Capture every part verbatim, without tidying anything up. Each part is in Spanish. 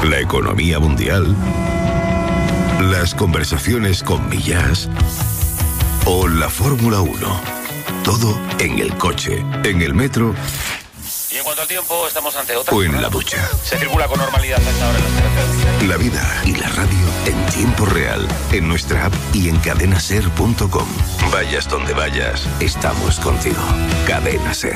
la economía mundial, las conversaciones con Millás o la Fórmula uno. Todo en el coche, en el metro. Y en cuanto al tiempo, estamos ante otra. O en la ducha. Se circula con normalidad a esta hora en las carreteras. La vida y la radio en tiempo real, en nuestra app y en cadena ser punto com. Vayas donde vayas, estamos contigo. Cadena Ser.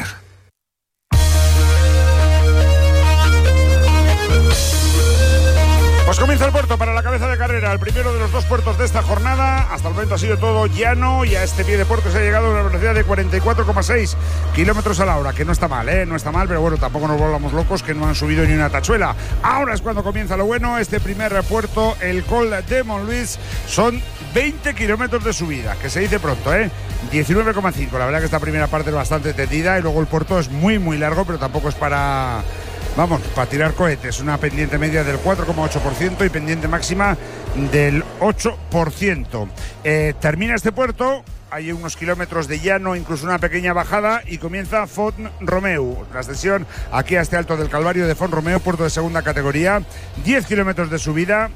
Pues comienza el puerto para la cabeza de carrera, el primero de los dos puertos de esta jornada. Hasta el momento ha sido todo llano y a este pie de puerto se ha llegado a una velocidad de cuarenta y cuatro coma seis kilómetros a la hora, que no está mal, ¿eh? No está mal, pero bueno, tampoco nos volvamos locos que no han subido ni una tachuela. Ahora es cuando comienza lo bueno, este primer puerto, el Col de Montluís, son veinte kilómetros de subida, que se dice pronto, ¿eh? diecinueve coma cinco, la verdad que esta primera parte es bastante tendida y luego el puerto es muy, muy largo, pero tampoco es para... Vamos, para tirar cohetes, una pendiente media del cuatro coma ocho por ciento y pendiente máxima del ocho por ciento. Eh, termina este puerto, hay unos kilómetros de llano, incluso una pequeña bajada, y comienza Font-Romeu, la ascensión aquí a este Alto del Calvario de Font-Romeu, puerto de segunda categoría, diez kilómetros de subida.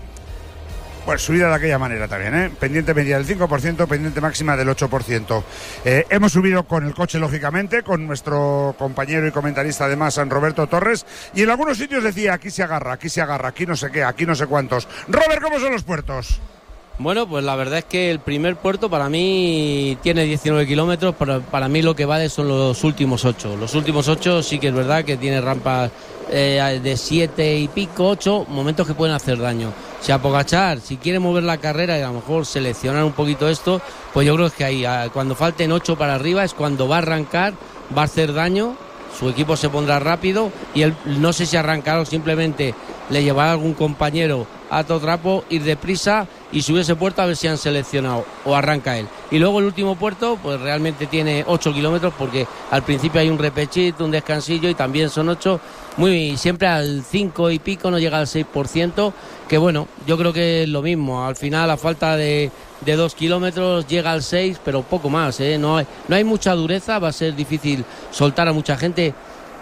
Pues subida de aquella manera también, ¿eh? Pendiente media del cinco por ciento, pendiente máxima del ocho por ciento. Eh, hemos subido con el coche, lógicamente, con nuestro compañero y comentarista además, San Roberto Torres, y en algunos sitios decía, aquí se agarra, aquí se agarra, aquí no sé qué, aquí no sé cuántos. Robert, ¿cómo son los puertos? Bueno, pues la verdad es que el primer puerto para mí tiene diecinueve kilómetros, pero para mí lo que vale son los últimos ocho. Los últimos ocho sí que es verdad que tiene rampas eh, de siete y pico, ocho, momentos que pueden hacer daño. Si a Pogačar, si quiere mover la carrera y a lo mejor seleccionar un poquito esto, pues yo creo que ahí, cuando falten ocho para arriba, es cuando va a arrancar, va a hacer daño, su equipo se pondrá rápido y él no sé si arrancará o simplemente le llevará a algún compañero a todo trapo, ir deprisa y subir ese puerto a ver si han seleccionado o arranca él. Y luego el último puerto pues realmente tiene ocho kilómetros porque al principio hay un repechito, un descansillo y también son ocho, muy siempre al cinco y pico, no llega al seis por ciento, que bueno, yo creo que es lo mismo, al final a falta de, de dos kilómetros llega al seis, pero poco más, ¿eh? no, hay, no hay mucha dureza, va a ser difícil soltar a mucha gente.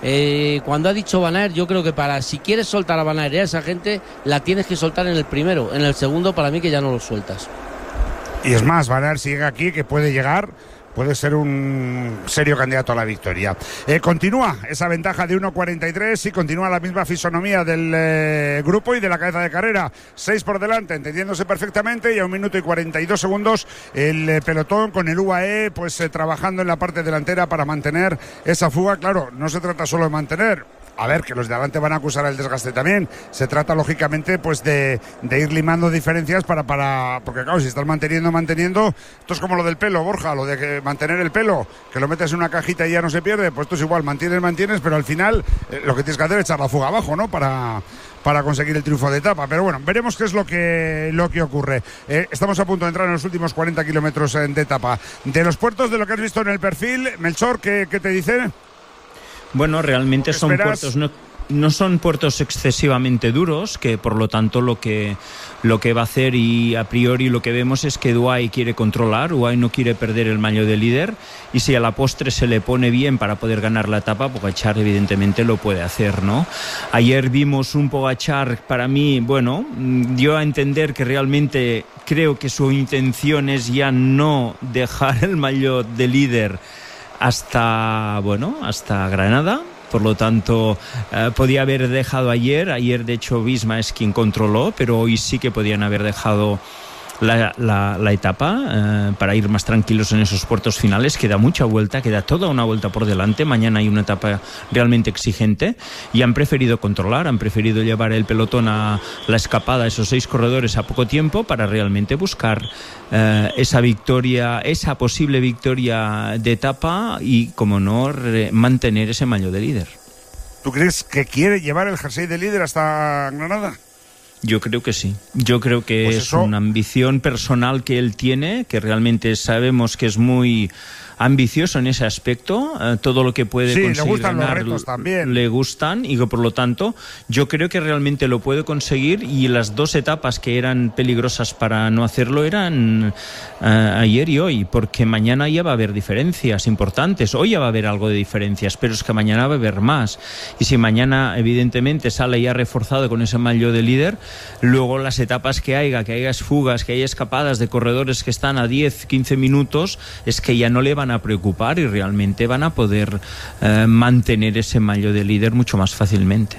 Eh, cuando ha dicho Van Aert, yo creo que para si quieres soltar a Van Aert a esa gente la tienes que soltar en el primero, en el segundo para mí que ya no lo sueltas. Y es más, Van Aert si llega aquí, que puede llegar, puede ser un serio candidato a la victoria. Eh, continúa esa ventaja de uno cuarenta y tres y continúa la misma fisonomía del eh, grupo y de la cabeza de carrera. seis por delante, entendiéndose perfectamente, y a un minuto y cuarenta y dos segundos el eh, pelotón con el U A E pues eh, trabajando en la parte delantera para mantener esa fuga. Claro, no se trata solo de mantener. A ver, que los de adelante van a acusar el desgaste también. Se trata, lógicamente, pues de, de ir limando diferencias para, para... Porque, claro, si estás manteniendo, manteniendo... Esto es como lo del pelo, Borja, lo de que mantener el pelo, que lo metes en una cajita y ya no se pierde. Pues esto es igual, mantienes, mantienes, pero al final eh, lo que tienes que hacer es echar la fuga abajo, ¿no? Para... para conseguir el triunfo de etapa, pero bueno, veremos qué es lo que lo que ocurre. Eh, estamos a punto de entrar en los últimos cuarenta kilómetros de etapa. De los puertos, de lo que has visto en el perfil, Melchor, ¿qué, qué te dice? Bueno, realmente son esperas? puertos, no, no son puertos excesivamente duros, que por lo tanto lo que lo que va a hacer, y a priori lo que vemos es que U A E quiere controlar, U A E no quiere perder el maillot de líder, y si a la postre se le pone bien para poder ganar la etapa, Pogačar evidentemente lo puede hacer, ¿no? Ayer vimos un Pogačar, para mí, bueno, dio a entender que realmente creo que su intención es ya no dejar el maillot de líder hasta, bueno, hasta Granada. Por lo tanto, eh, podía haber dejado ayer. Ayer, de hecho, Visma es quien controló, pero hoy sí que podían haber dejado la, la, la etapa eh, para ir más tranquilos en esos puertos finales. Queda mucha vuelta, queda toda una vuelta por delante. Mañana hay una etapa realmente exigente y han preferido controlar, han preferido llevar el pelotón a la escapada, esos seis corredores a poco tiempo, para realmente buscar eh, esa victoria, esa posible victoria de etapa y, como no, re- mantener ese maillot de líder. ¿Tú crees que quiere llevar el jersey de líder hasta Granada? Yo creo que sí. Yo creo que pues es eso... una ambición personal que él tiene, que realmente sabemos que es muy ambicioso en ese aspecto, eh, todo lo que puede sí, conseguir le gustan ganar, los retos también. Le gustan y que por lo tanto yo creo que realmente lo puede conseguir, y las dos etapas que eran peligrosas para no hacerlo eran uh, ayer y hoy, porque mañana ya va a haber diferencias importantes. Hoy ya va a haber algo de diferencias, pero es que mañana va a haber más, y si mañana evidentemente sale ya reforzado con ese maillot de líder, luego las etapas que haya, que haya fugas, que haya escapadas de corredores que están a diez, quince minutos, es que ya no le van a preocupar y realmente van a poder eh, mantener ese maillot de líder mucho más fácilmente.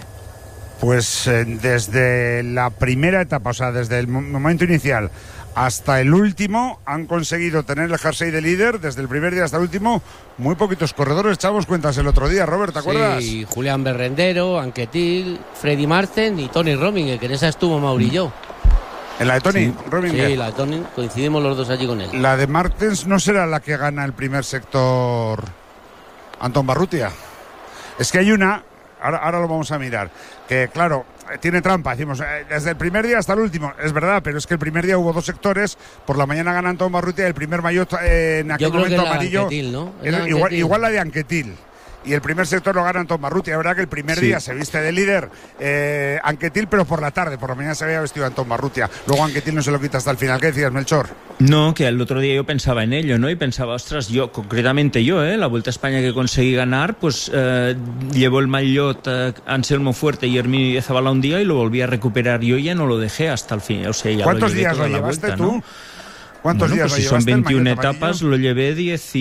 Pues eh, desde la primera etapa, o sea, desde el momento inicial hasta el último, han conseguido tener el jersey de líder, desde el primer día hasta el último, muy poquitos corredores. Echábamos cuentas el otro día, Robert, ¿te acuerdas? Sí, Julián Berrendero, Anquetil, Freddy Marten y Tony Rominger, que en esa estuvo Maurillo. ¿En la de Tony Sí, Rominger? sí, la de Tony, coincidimos los dos allí con él. La de Martens no será la que gana el primer sector Antón Barrutia. Es que hay una, ahora, ahora lo vamos a mirar, que claro, tiene trampa, decimos, eh, desde el primer día hasta el último, es verdad, pero es que el primer día hubo dos sectores, por la mañana gana Antón Barrutia, el primer maillot eh, en aquel Yo creo momento que la amarillo, Anquetil, ¿no? era La igual, Anquetil. igual la de Anquetil. Y el primer sector lo gana Antón Barrutia. Es verdad que el primer Sí. día se viste de líder eh, Anquetil, pero por la tarde, por la mañana se había vestido Antón Barrutia. Luego Anquetil no se lo quita hasta el final. ¿Qué decías, Melchor? No, que el otro día yo pensaba en ello, ¿no? Y pensaba, ostras, yo, concretamente yo, ¿eh? La Vuelta a España que conseguí ganar, pues eh, llevó el maillot eh, Anselmo Fuerte y Herminio Zabala un día y lo volví a recuperar yo y ya no lo dejé hasta el fin. O sea, ya ¿Cuántos lo llevé días toda lo la llevaste vuelta, tú? ¿no? ¿Cuántos Bueno, días pues lo si son llevaste, el veintiuna maillot etapas, amarillo? lo llevé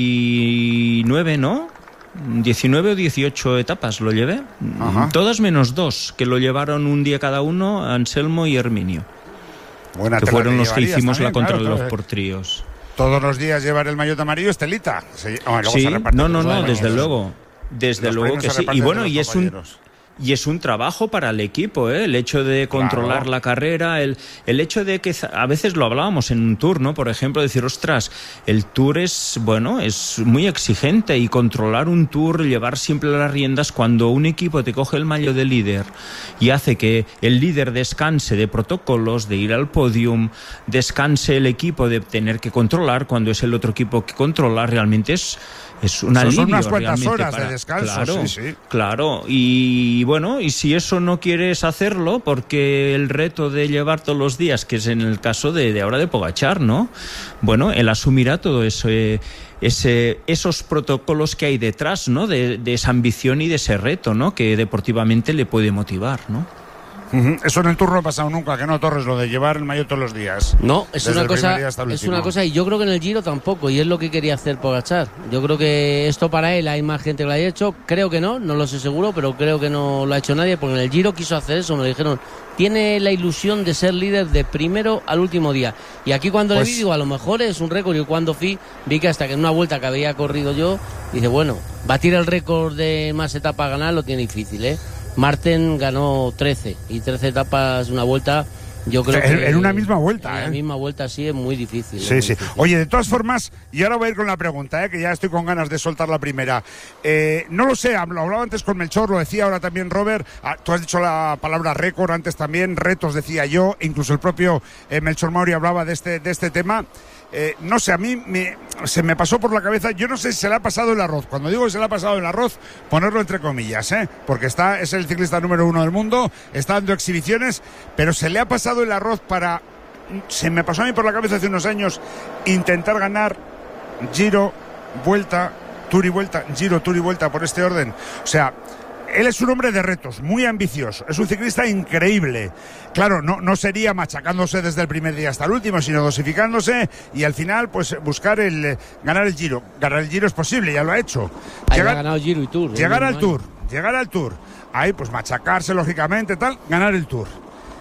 diecinueve, ¿no? diecinueve o dieciocho etapas lo llevé. Ajá. Todas menos dos, que lo llevaron un día cada uno, Anselmo y Herminio. Buena Que tela fueron te los que llevarías hicimos la también, contrarreloj claro, por tríos. Todos los días llevar el maillot amarillo es telita. Se, oh, luego Sí, se reparte no, no, los no, premios. desde luego. Desde Los luego premios que se sí. reparten Y bueno, entre y los es un compañeros. y es un trabajo para el equipo, ¿eh? El hecho de controlar Claro. la carrera, el, el hecho de que a veces lo hablábamos en un tour, ¿no? Por ejemplo, decir, ostras, el tour es, bueno, es muy exigente, y controlar un tour, llevar siempre las riendas, cuando un equipo te coge el maillot de líder y hace que el líder descanse de protocolos, de ir al podium, descanse el equipo de tener que controlar cuando es el otro equipo que controla, realmente es Es un alivio. Son unas cuantas realmente horas para... de descanso, claro, sí, sí. Claro, y bueno, y si eso no quieres hacerlo, porque el reto de llevar todos los días, que es en el caso de, de ahora de Pogačar, ¿no? Bueno, él asumirá todo eso, eh, ese, esos protocolos que hay detrás, ¿no? De, de esa ambición y de ese reto, ¿no? Que deportivamente le puede motivar, ¿no? Uh-huh. Eso en el Tour no ha pasado nunca, que no, Torres, lo de llevar el maillot todos los días. No, es Desde una el primer cosa, día hasta el es último. una cosa, y yo creo que en el Giro tampoco, y es lo que quería hacer Pogačar. Yo creo que esto para él hay más gente que lo haya hecho, creo que no, no lo sé seguro, pero creo que no lo ha hecho nadie, porque en el Giro quiso hacer eso, me lo dijeron. Tiene la ilusión de ser líder de primero al último día. Y aquí cuando Pues... le vi, digo, a lo mejor es un récord. Y cuando fui, vi que hasta que en una vuelta que había corrido yo, dice, bueno, batir el récord de más etapas a ganar lo tiene difícil, ¿eh? Marten ganó trece, y trece etapas una vuelta, yo creo en, que... en una misma vuelta, En ¿eh? la misma vuelta sí es muy difícil. Sí, muy sí. difícil. Oye, de todas formas, y ahora voy a ir con la pregunta, ¿eh? Que ya estoy con ganas de soltar la primera. Eh, no lo sé, lo hablaba antes con Melchor, lo decía ahora también Robert. Ah, tú has dicho la palabra récord antes también, retos decía yo, incluso el propio eh, Melchor Mauri hablaba de este, de este tema. Eh, no sé, a mí me, se me pasó por la cabeza, yo no sé si se le ha pasado el arroz. Cuando digo que se le ha pasado el arroz, ponerlo entre comillas, ¿eh? Porque está, es el ciclista número uno del mundo, está dando exhibiciones, pero se le ha pasado el arroz para... Se me pasó a mí por la cabeza hace unos años intentar ganar Giro, Vuelta, Tour y Vuelta, Giro, Tour y Vuelta por este orden. O sea... Él es un hombre de retos, muy ambicioso, es un ciclista increíble. Claro, no, no sería machacándose desde el primer día hasta el último, sino dosificándose y al final pues buscar el ganar el Giro. Ganar el Giro es posible, ya lo ha hecho. Ahí Llegar, ha ganado Giro y Tour. llegar al año. Tour, llegar al Tour. Ahí pues machacarse lógicamente, tal, ganar el Tour.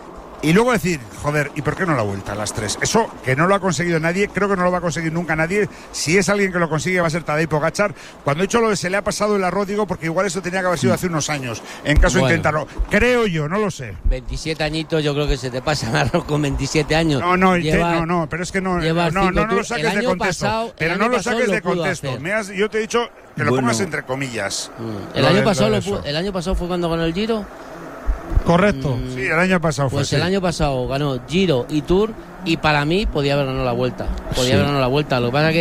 Y luego decir, joder, ¿y por qué no la Vuelta a las tres? Eso que no lo ha conseguido nadie, creo que no lo va a conseguir nunca nadie. Si es alguien que lo consigue va a ser Tadej Pogačar. Cuando he dicho lo de se le ha pasado el arroz, digo, porque igual eso tenía que haber sido hace unos años, en caso Bueno. de intentarlo. Creo yo, no lo sé. veintisiete añitos, yo creo que se te pasa el arroz con veintisiete años. No, no, Lleva- te- no, no, pero es que no, lleva no, no, cinco no lo tours. saques El de año contexto. pasado- el pero año no lo pasado saques lo de pudo contexto. hacer. Me has- yo te he dicho que lo Bueno. pongas entre comillas. El Lo año del- pasado lo lo de pu- eso. el año pasado fue cuando ganó el Giro. Correcto. Sí, el año pasado fue. Pues sí. el año pasado ganó Giro y Tour, y para mí podía haber ganado la Vuelta. Podía Sí. haber ganado la Vuelta. Lo que pasa es que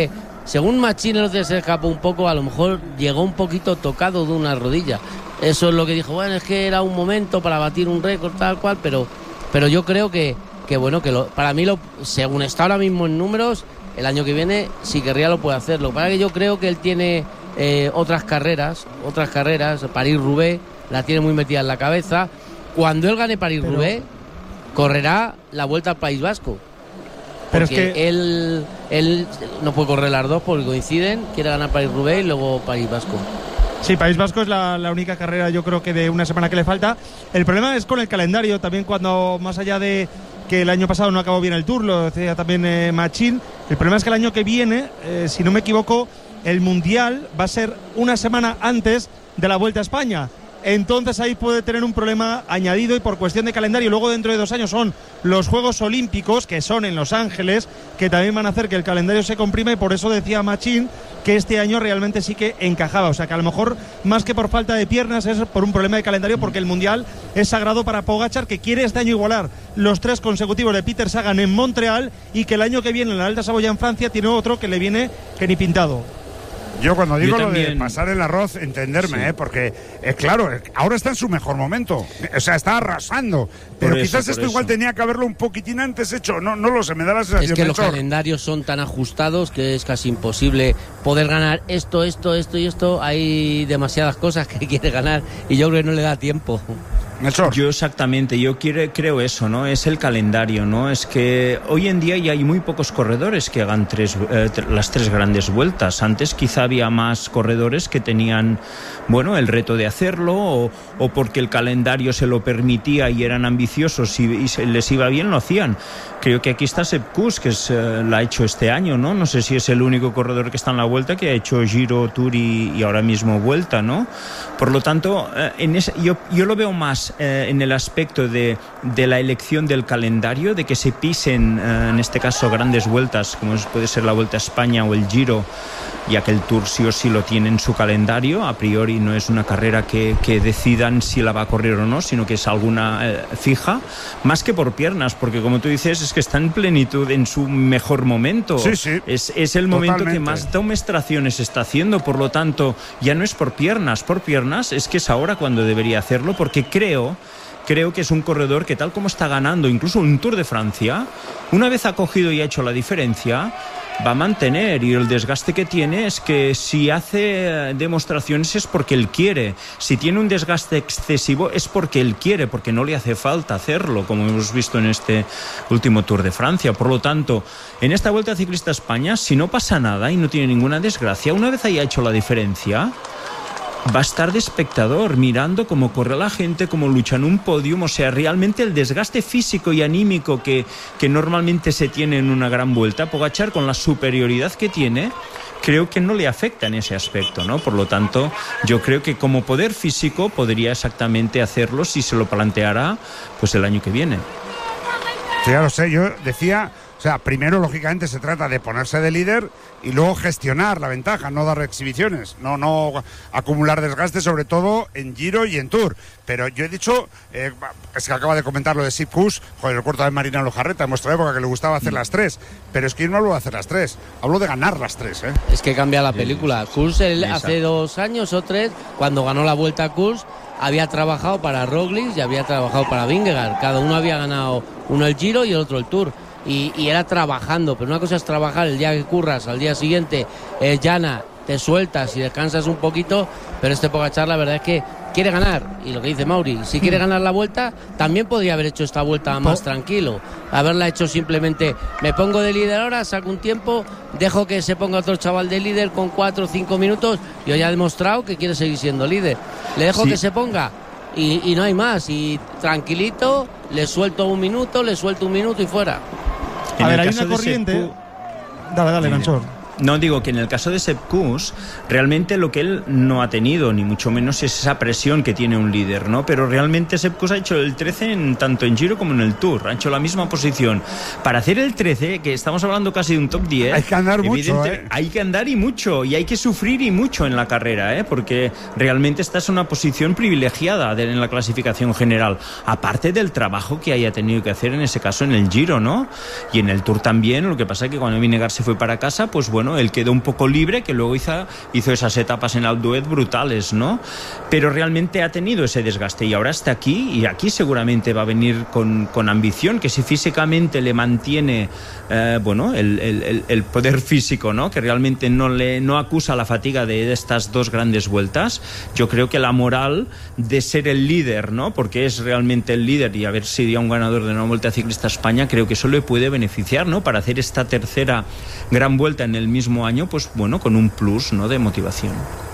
según Machín el otro día se escapó un poco, a lo mejor llegó un poquito tocado de una rodilla. Eso es lo que dijo, bueno, es que era un momento para batir un récord tal cual, pero, pero yo creo que, que bueno, que lo, para mí, lo, según está ahora mismo en números, el año que viene, si querría lo puede hacer. Lo que pasa es que yo creo que él tiene eh, otras carreras, otras carreras, París-Roubaix, la tiene muy metida en la cabeza. Cuando él gane París-Roubaix, pero... correrá la Vuelta al País Vasco. Pero porque es que él, él no puede correr las dos porque coinciden, quiere ganar París-Roubaix y luego País Vasco. Sí, País Vasco es la, la única carrera, yo creo que de una semana que le falta. El problema es con el calendario, también cuando, más allá de que el año pasado no acabó bien el Tour, lo decía también eh, Machín, el problema es que el año que viene, eh, si no me equivoco, el Mundial va a ser una semana antes de la Vuelta a España. Entonces ahí puede tener un problema añadido y por cuestión de calendario. Luego dentro de dos años son los Juegos Olímpicos, que son en Los Ángeles, que también van a hacer que el calendario se comprime, y por eso decía Machín que este año realmente sí que encajaba. O sea que a lo mejor más que por falta de piernas es por un problema de calendario, porque el Mundial es sagrado para Pogačar, que quiere este año igualar los tres consecutivos de Peter Sagan en Montreal, y que el año que viene en la Alta Saboya en Francia tiene otro que le viene que ni pintado. Yo cuando digo Yo lo de también... pasar el arroz, entenderme, sí. ¿eh? Porque, eh, claro, ahora está en su mejor momento. O sea, está arrasando. Pero Por quizás eso, esto por igual eso. tenía que haberlo un poquitín antes hecho. No, no lo sé, me da la sensación. Es que los Melchor. calendarios son tan ajustados que es casi imposible poder ganar esto, esto, esto y esto. Hay demasiadas cosas que quiere ganar y yo creo que no le da tiempo. Melchor. Yo exactamente, yo quiero, creo eso, ¿no? Es el calendario, ¿no? Es que hoy en día ya hay muy pocos corredores que hagan tres, eh, las tres grandes vueltas. Antes quizá había más corredores que tenían, bueno, el reto de hacerlo, o, o porque el calendario se lo permitía y eran ambiciosos y, y se, les iba bien, lo hacían. Creo que aquí está Sepp Kuss, que es, eh, la ha hecho este año, ¿no? No sé si es el único corredor que está en la Vuelta que ha hecho Giro, Tour y, y ahora mismo Vuelta, ¿no? Por lo tanto, eh, en ese, yo, yo lo veo más eh, en el aspecto de, de la elección del calendario, de que se pisen, eh, en este caso, grandes vueltas, como puede ser la Vuelta a España o el Giro, ya que el Tour sí o sí lo tiene en su calendario. A priori no es una carrera que, que decidan si la va a correr o no, sino que es alguna eh, fija, más que por piernas, porque como tú dices, es que está en plenitud, en su mejor momento. Sí, sí. Es, es el momento Totalmente. que más demostraciones está haciendo, por lo tanto, ya no es por piernas, por piernas es que es ahora cuando debería hacerlo, porque creo... Creo que es un corredor que, tal como está ganando incluso un Tour de Francia, una vez ha cogido y ha hecho la diferencia, va a mantener, y el desgaste que tiene es que si hace demostraciones es porque él quiere. Si tiene un desgaste excesivo es porque él quiere, porque no le hace falta hacerlo, como hemos visto en este último Tour de Francia. Por lo tanto, en esta Vuelta Ciclista a España, si no pasa nada y no tiene ninguna desgracia, una vez haya hecho la diferencia, va a estar de espectador mirando cómo corre la gente, cómo lucha en un podium. O sea, realmente el desgaste físico y anímico que, que normalmente se tiene en una gran vuelta, Pogačar, con la superioridad que tiene, creo que no le afecta en ese aspecto, ¿no? Por lo tanto, yo creo que como poder físico podría exactamente hacerlo si se lo planteara pues el año que viene. Sí, ya lo sé, yo decía... O sea, primero, lógicamente, se trata de ponerse de líder y luego gestionar la ventaja, no dar exhibiciones, no, no acumular desgaste, sobre todo en Giro y en Tour. Pero yo he dicho, eh, es que acaba de comentar lo de Sepp Kuss, joder, el corto de Marina Lojarreta en nuestra época, que le gustaba hacer las tres, pero es que yo no hablo de hacer las tres, hablo de ganar las tres, ¿eh? Es que cambia la película. Kuss el, Exacto. hace dos años o tres, cuando ganó la Vuelta a Kuss, había trabajado para Roglic y había trabajado para Vingegaard. Cada uno había ganado, uno el Giro y el otro el Tour. Y, y era trabajando, pero una cosa es trabajar el día que curras, al día siguiente eh, llana, te sueltas y descansas un poquito, pero este Pogačar la verdad es que quiere ganar, y lo que dice Mauri, si quiere ganar la vuelta, también podría haber hecho esta vuelta más tranquilo, haberla hecho simplemente, me pongo de líder ahora, saco un tiempo, dejo que se ponga otro chaval de líder con cuatro o cinco minutos, y hoy ha demostrado que quiere seguir siendo líder, le dejo sí. que se ponga, y, y no hay más, y tranquilito, le suelto un minuto, le suelto un minuto y fuera. A En ver, el hay caso una de corriente. Sepp Dale, dale, Dime. Melchor. No, digo que en el caso de Sepp Kuss, realmente lo que él no ha tenido, ni mucho menos, es esa presión que tiene un líder, ¿no? Pero realmente Sepp Kuss ha hecho el trece en, tanto en Giro como en el Tour, ha hecho la misma posición. Para hacer el trece, que estamos hablando casi de un top diez... Hay que andar mucho, ¿eh? Hay que andar y mucho, y hay que sufrir y mucho en la carrera, ¿eh? Porque realmente esta es una posición privilegiada de, en la clasificación general, aparte del trabajo que haya tenido que hacer en ese caso en el Giro, ¿no? Y en el Tour también, lo que pasa es que cuando Vingegaard se fue para casa, pues bueno, bueno, él quedó un poco libre, que luego hizo, hizo esas etapas en Alpe d'Huez brutales, ¿no? Pero realmente ha tenido ese desgaste y ahora está aquí, y aquí seguramente va a venir con, con ambición, que si físicamente le mantiene, eh, bueno, el, el, el poder físico, ¿no? Que realmente no, le, no acusa la fatiga de estas dos grandes vueltas, yo creo que la moral de ser el líder, ¿no? Porque es realmente el líder, y a ver si sería un ganador de una Vuelta Ciclista a España, creo que eso le puede beneficiar, ¿no? Para hacer esta tercera gran vuelta en el mismo año, pues bueno, con un plus, ¿no? De motivación.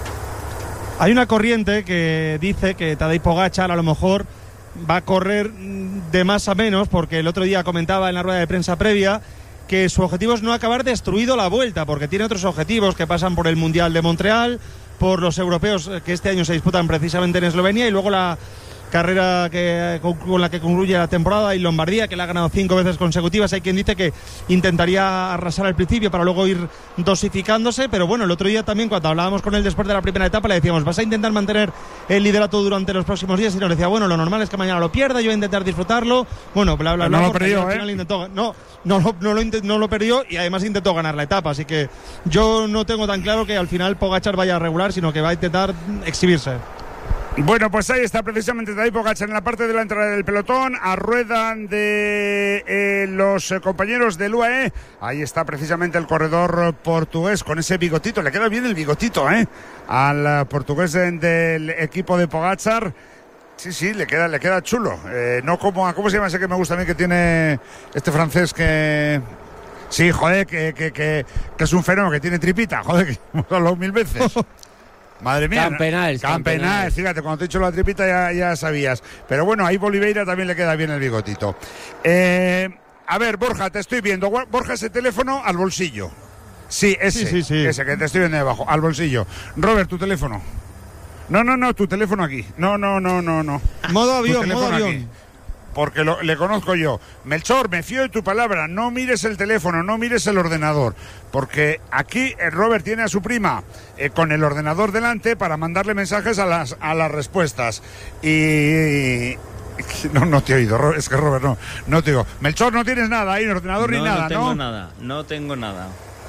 Hay una corriente que dice que Tadej Pogačar a lo mejor va a correr de más a menos, porque el otro día comentaba en la rueda de prensa previa que su objetivo es no acabar destruido la Vuelta, porque tiene otros objetivos que pasan por el Mundial de Montreal, por los europeos que este año se disputan precisamente en Eslovenia, y luego la carrera que, con la que concluye la temporada en Lombardía, que la ha ganado cinco veces consecutivas. Hay quien dice que intentaría arrasar al principio para luego ir dosificándose, pero bueno, el otro día también cuando hablábamos con él después de la primera etapa le decíamos, ¿vas a intentar mantener el liderato durante los próximos días? Y nos decía, bueno, lo normal es que mañana lo pierda, yo voy a intentar disfrutarlo, bueno, bla bla bla. No lo perdió, ¿eh? Intentó, no, no, no, no, lo no lo perdió, y además intentó ganar la etapa, así que yo no tengo tan claro que al final Pogačar vaya a regular, sino que va a intentar exhibirse. Bueno, pues ahí está precisamente Tadej Pogačar en la parte de la entrada del pelotón, a rueda de eh, los eh, compañeros del U A E. Ahí está precisamente el corredor portugués con ese bigotito. Le queda bien el bigotito, ¿eh? Al portugués del equipo de Pogačar. Sí, sí, le queda, le queda chulo. Eh, no como a, ¿cómo se llama ese que me gusta a mí que tiene este francés que... Sí, joder, que, que, que, que es un fenómeno, que tiene tripita. Joder, que hemos hablado mil veces. Madre mía. Campenaes, Campenaes, fíjate, cuando te he dicho la tripita ya, ya sabías. Pero bueno, ahí Oliveira también le queda bien el bigotito. Eh, a ver, Borja, te estoy viendo. Borja, ese teléfono al bolsillo. Sí, ese, sí, sí, sí. ese que te estoy viendo debajo, al bolsillo. Robert, tu teléfono. No, no, no, tu teléfono aquí. No, no, no, no, no. Modo avión, modo avión. Aquí. Porque lo, le conozco yo. Melchor, me fío de tu palabra, no mires el teléfono, no mires el ordenador, porque aquí el Robert tiene a su prima eh, con el ordenador delante para mandarle mensajes a las, a las respuestas. Y... No, no te he oído, es que Robert, no, no te digo. Melchor, no tienes nada ahí, ordenador no, ni nada, ¿no? No tengo nada, no tengo nada.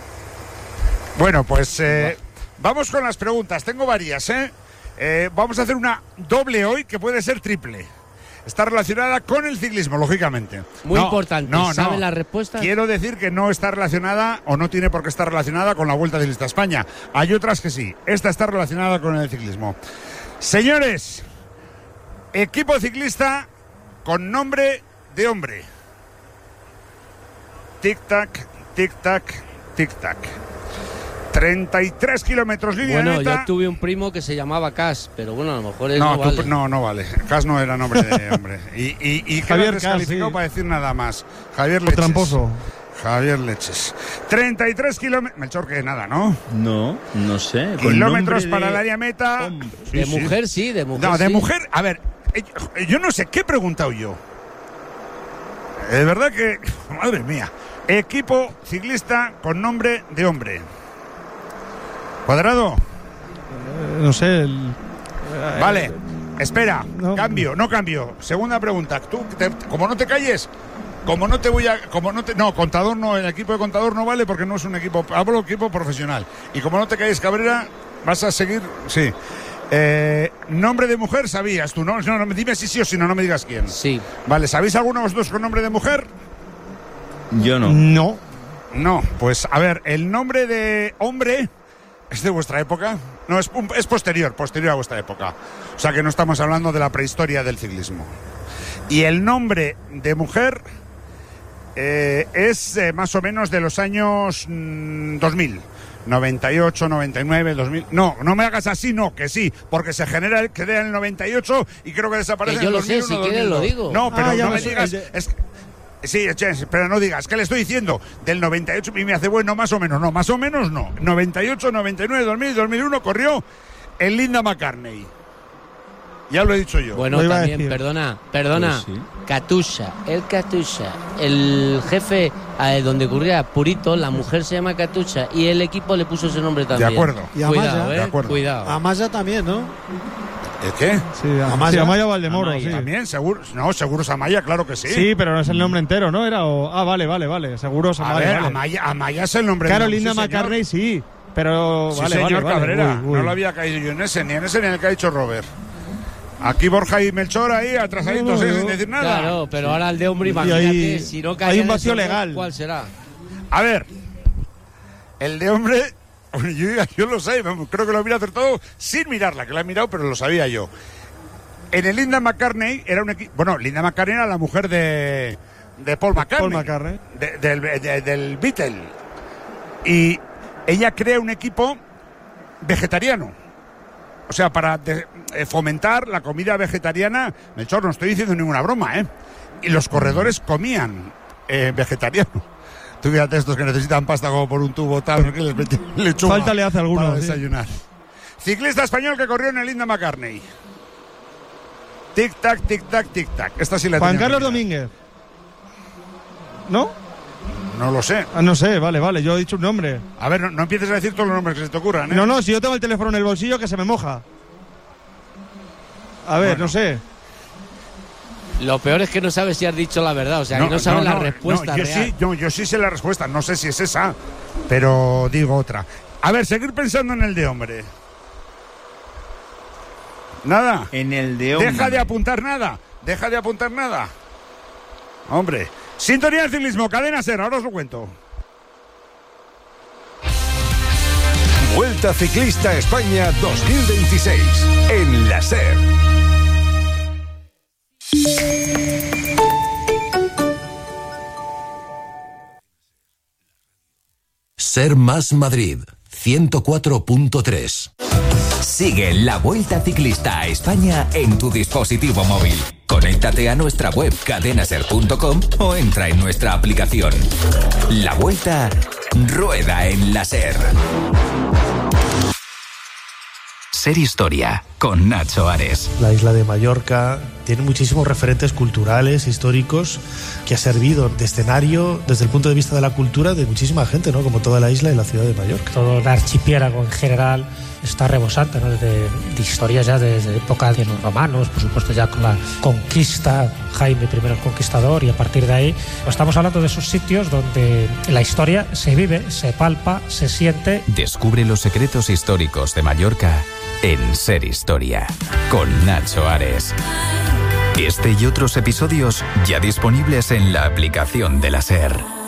Bueno, pues eh, vamos con las preguntas, tengo varias, ¿eh? ¿eh? Vamos a hacer una doble hoy que puede ser triple. Está relacionada con el ciclismo, lógicamente. Muy no, importante. No, ¿Saben no. las respuestas? Quiero decir que no está relacionada o no tiene por qué estar relacionada con la Vuelta Ciclista a España. Hay otras que sí. Esta está relacionada con el ciclismo. Señores, equipo ciclista con nombre de hombre. Tic-tac, tic-tac, tic-tac. treinta y tres kilómetros línea bueno, neta. yo tuve un primo que se llamaba Cas, pero bueno, a lo mejor él no, no, tú, vale. no, no vale. Cas no era nombre de hombre. Y, y, y Javier descalificado sí. Para decir nada más. Javier Leches. Tramposo. Javier Leches. treinta y tres kilómetros. Melchor, que nada, ¿no? No, no sé. Kilómetros para el área meta. Sí, de sí. mujer sí, de mujer. No, de sí. mujer. A ver, yo no sé qué he preguntado yo. Es verdad que. Madre mía. Equipo ciclista con nombre de hombre. ¿Cuadrado? Eh, no sé. El... Vale, espera, no. cambio, no cambio. Segunda pregunta. Tú, te, como no te calles, como no te voy a, como no te, no, contador no, el equipo de contador no vale porque no es un equipo, hablo equipo profesional. Y como no te calles, Cabrera, vas a seguir, sí. Eh, nombre de mujer sabías tú, ¿no? No, no, dime si sí o si no, no me digas quién. Sí. Vale, ¿sabéis alguno de vosotros con nombre de mujer? Yo no. No. No, pues a ver, el nombre de hombre. ¿Es de vuestra época? No, es, es posterior, posterior a vuestra época. O sea que no estamos hablando de la prehistoria del ciclismo. Y el nombre de mujer eh, es eh, más o menos de los años mmm, dos mil. noventa y ocho, noventa y nueve, dos mil. No, no me hagas así, no, que sí, porque se genera, queda en el noventa y ocho y creo que desaparece que yo en el lo sé, si quieres lo digo. No, pero ah, no me sé, digas... de... Es, sí, pero no digas, ¿qué le estoy diciendo? Del noventa y ocho y me hace bueno, más o menos, no, más o menos no. noventa y ocho, noventa y nueve, dos mil, dos mil uno corrió el Linda McCartney. Ya lo he dicho yo. Bueno, también, perdona, perdona, pues sí. Katusha, el Katusha, el jefe eh, donde ocurría Purito, la mujer se llama Katusha y el equipo le puso ese nombre también. De acuerdo. Y Cuidado, Amaya, eh, de acuerdo. Cuidado. Amaya también, ¿no? ¿El qué? Sí, Amaya, sí, Amaya Valdemoro, Amaya. Sí. También, seguro. No, Seguros Amaya, claro que sí. Sí, pero no es el nombre entero, ¿no? Era o, ah, vale, vale, vale. Seguros Amaya. A ver, vale. Amaya, Amaya es el nombre. Carolina sí, McCartney, sí. Pero sí, vale, señor vale, Cabrera. Vale. Uy, uy. No lo había caído yo en ese, ni en ese ni en el que ha dicho Robert. Aquí Borja y Melchor ahí, atrasaditos, no, no, no. sin decir nada. Claro, pero ahora el de hombre, imagínate, hay, si no cae hay un vacío legal. ¿Cuál será? A ver, el de hombre, yo, yo lo sé, creo que lo había acertado sin mirarla, que la he mirado, pero lo sabía yo. En el Linda McCartney era un equipo. Bueno, Linda McCartney era la mujer de, de Paul McCartney. Paul McCartney. De, del, de, del Beatle. Y ella crea un equipo vegetariano. O sea, para de, eh, fomentar la comida vegetariana. Melchor, no estoy diciendo ninguna broma, ¿eh? Y los corredores comían eh, vegetariano. Tú fíjate estos que necesitan pasta como por un tubo tal, que les meten lechuga. Falta le hace a algunos. Para desayunar. Sí. Ciclista español que corrió en el Linda McCartney. Tic-tac, tic-tac, tic-tac. Esta sí la Juan Carlos Domínguez. ¿No? No lo sé. Ah, no sé, vale, vale, yo he dicho un nombre. A ver, no, no empieces a decir todos los nombres que se te ocurran, ¿eh? No, no, si yo tengo el teléfono en el bolsillo que se me moja. A ver, bueno. no sé. Lo peor es que no sabes si has dicho la verdad, o sea, no, que no sabes no, no, la respuesta no, yo real. Sí, yo, yo sí sé la respuesta, no sé si es esa, pero digo otra. A ver, seguir pensando en el de hombre. Nada. En el de hombre. Deja de apuntar nada. Deja de apuntar nada. Hombre. Sintonía del ciclismo. Cadena SER. Ahora os lo cuento. Vuelta Ciclista a España dos mil veintiséis. En la SER. SER más Madrid. ciento cuatro punto tres. Sigue la Vuelta Ciclista a España en tu dispositivo móvil. Conéctate a nuestra web cadenaser punto com o entra en nuestra aplicación. La Vuelta rueda en la SER. SER Historia con Nacho Ares. La isla de Mallorca tiene muchísimos referentes culturales, históricos, que ha servido de escenario desde el punto de vista de la cultura de muchísima gente, ¿no? Como toda la isla y la ciudad de Mallorca. Todo el archipiélago en general está rebosante, ¿no? de, de historias ya desde época de los romanos, por supuesto ya con la conquista, Jaime primero el Conquistador, y a partir de ahí estamos hablando de esos sitios donde la historia se vive, se palpa, se siente. Descubre los secretos históricos de Mallorca en SER Historia con Nacho Ares. Este y otros episodios ya disponibles en la aplicación de la SER.